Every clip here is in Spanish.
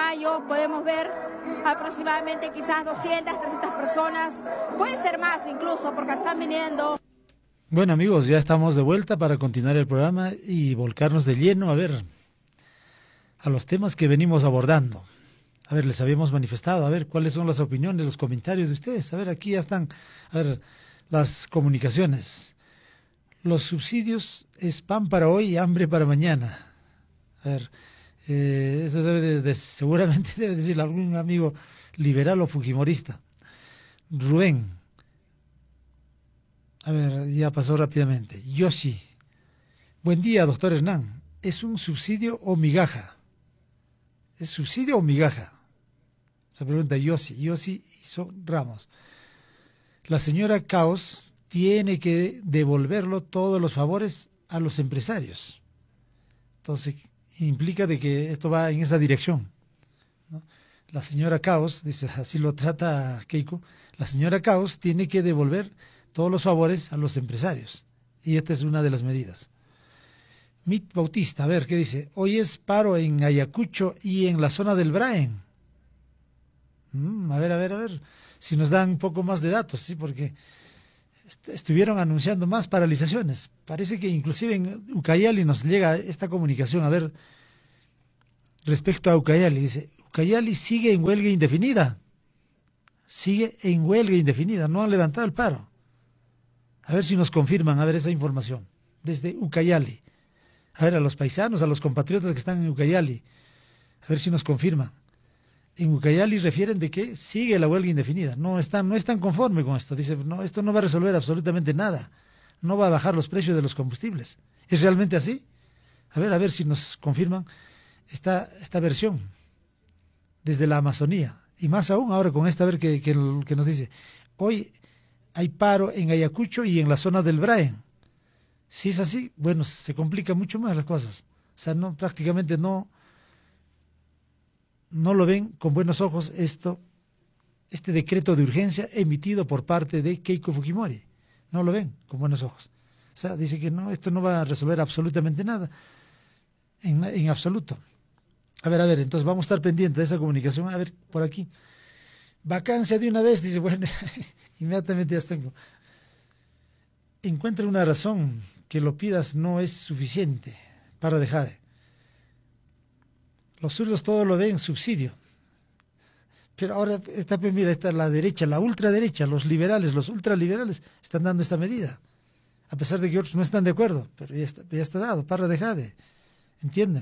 Mayo podemos ver aproximadamente quizás 200, 300 personas, puede ser más incluso porque están viniendo. Bueno amigos, ya estamos de vuelta para continuar el programa y volcarnos de lleno a los temas que venimos abordando. A ver, les habíamos manifestado, a ver, cuáles son las opiniones, los comentarios de ustedes. A ver, aquí ya están, a ver, las comunicaciones. Los subsidios es pan para hoy y hambre para mañana. A ver, eso seguramente debe decir algún amigo liberal o fujimorista. Rubén. A ver, ya pasó rápidamente. Yoshi. Buen día, doctor Hernán. ¿Es un subsidio o migaja? ¿Es subsidio o migaja? Se pregunta Yossi hizo Ramos. La señora Caos tiene que devolverlo todos los favores a los empresarios. Entonces, implica de que esto va en esa dirección, ¿no? La señora Caos, dice, así lo trata Keiko, la señora Caos tiene que devolver todos los favores a los empresarios. Y esta es una de las medidas. Mit Bautista, a ver, ¿qué dice? Hoy es paro en Ayacucho y en la zona del Braen. A ver, si nos dan un poco más de datos, sí, porque estuvieron anunciando más paralizaciones. Parece que inclusive en Ucayali nos llega esta comunicación, a ver, respecto a Ucayali, dice, Ucayali sigue en huelga indefinida, no han levantado el paro. A ver si nos confirman, a ver esa información, desde Ucayali. A ver, a los paisanos, a los compatriotas que están en Ucayali, a ver si nos confirman. En Ucayali refieren de que sigue la huelga indefinida, no están conformes con esto, dice, no, esto no va a resolver absolutamente nada, no va a bajar los precios de los combustibles. ¿Es realmente así? A ver si nos confirman esta versión desde la Amazonía, y más aún ahora con esta, a ver que nos dice, hoy hay paro en Ayacucho y en la zona del Braen. Si es así, bueno, se complican mucho más las cosas, o sea, prácticamente no lo ven con buenos ojos este decreto de urgencia emitido por parte de Keiko Fujimori. No lo ven con buenos ojos. O sea, dice que no, esto no va a resolver absolutamente nada, en absoluto. A ver, entonces vamos a estar pendientes de esa comunicación. A ver, por aquí. Vacancia de una vez, dice, bueno, inmediatamente ya tengo. Encuentra una razón, que lo pidas no es suficiente para dejar. Los zurdos todo lo ven subsidio. Pero ahora, mira, está la derecha, la ultraderecha, los liberales, los ultraliberales están dando esta medida. A pesar de que otros no están de acuerdo, pero ya está dado, para dejar de. ¿Entienden?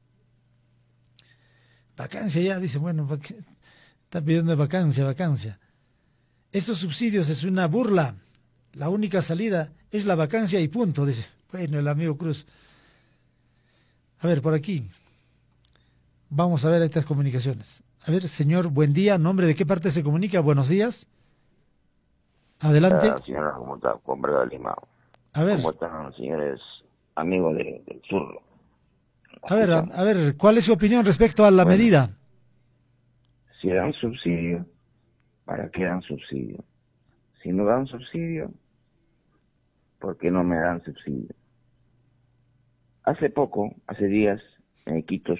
Vacancia ya, dice, bueno, está pidiendo vacancia. Esos subsidios es una burla. La única salida es la vacancia y punto, dice. Bueno, el amigo Cruz. A ver, por aquí. Vamos a ver estas comunicaciones. A ver, señor, buen día. ¿Nombre de qué parte se comunica? Buenos días. Adelante. Señora, ¿cómo está? Con Brega Lima. A ver. ¿Cómo están, señores amigos del sur? A ver, ¿cuál es su opinión respecto a la medida? Si dan subsidio, ¿para qué dan subsidio? Si no dan subsidio, ¿por qué no me dan subsidio? Hace días, en Iquitos,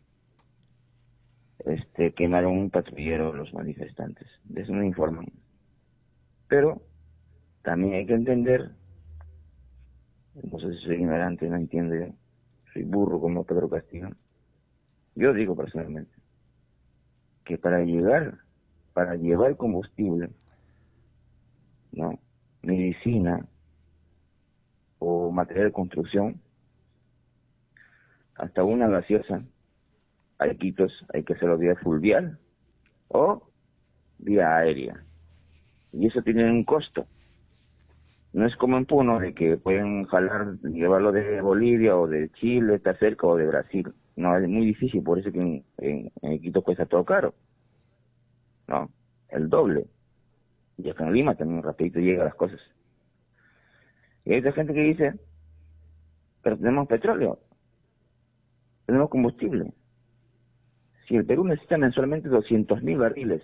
quemaron un patrullero los manifestantes. De eso no informan. Pero también hay que entender, no sé si soy ignorante, no entiendo yo, soy burro como Pedro Castillo. Yo digo personalmente que para llevar combustible, ¿no?, medicina o material de construcción, hasta una gaseosa, a Iquitos hay que hacerlo vía fluvial o vía aérea. Y eso tiene un costo. No es como en Puno, de que pueden llevarlo de Bolivia o de Chile, está cerca, o de Brasil. No, es muy difícil, por eso que en Iquitos cuesta todo caro. No, el doble. Y acá en Lima también rapidito llega las cosas. Y hay otra gente que dice, pero tenemos petróleo, tenemos combustible. Si el Perú necesita mensualmente 200.000 barriles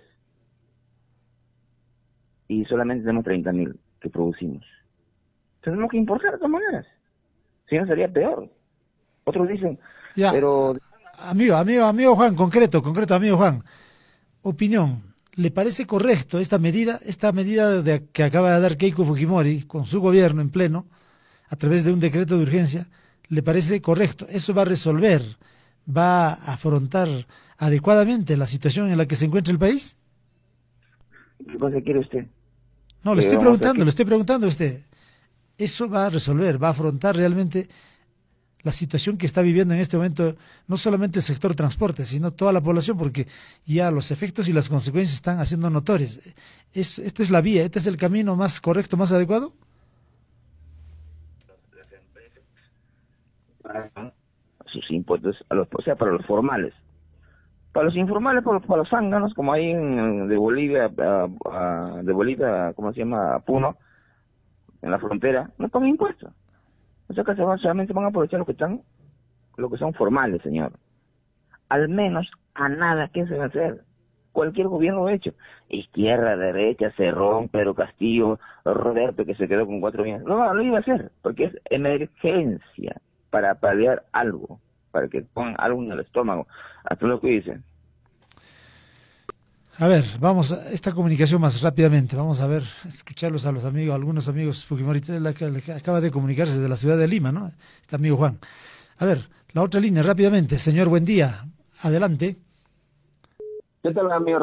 y solamente tenemos 30.000 que producimos, tenemos que importar de todas maneras, si no sería peor. Otros dicen, pero Amigo Juan, concreto, amigo Juan. Opinión, ¿le parece correcto esta medida que acaba de dar Keiko Fujimori con su gobierno en pleno, a través de un decreto de urgencia? ¿Le parece correcto? ¿Eso va a resolver, va a afrontar adecuadamente la situación en la que se encuentra el país? ¿Qué cosa quiere usted? No, le estoy preguntando a usted. ¿Eso va a resolver, va a afrontar realmente la situación que está viviendo en este momento, no solamente el sector transporte, sino toda la población, porque ya los efectos y las consecuencias están haciendo notorias? ¿Esta es la vía, este es el camino más correcto, más adecuado? Sus impuestos, para los formales. Para los informales, para los zánganos, como hay de Bolivia, ¿cómo se llama? A Puno, en la frontera, no pagan impuestos. O sea que solamente van a aprovechar lo que son formales, señor. Al menos a nada, ¿qué se va a hacer? Cualquier gobierno lo ha hecho. Izquierda, derecha, Cerrón, Pedro Castillo, Roberto, que se quedó con 4 millones. No, lo iba a hacer, porque es emergencia, para paliar algo, para que pongan algo en el estómago. Hasta lo que dicen. A ver, vamos a esta comunicación más rápidamente. Vamos a ver, escucharlos a los amigos, algunos amigos fujimoristas, que acaba de comunicarse desde la ciudad de Lima, ¿no? Este amigo Juan. A ver, la otra línea, rápidamente. Señor, buen día. Adelante. ¿Qué tal, amigo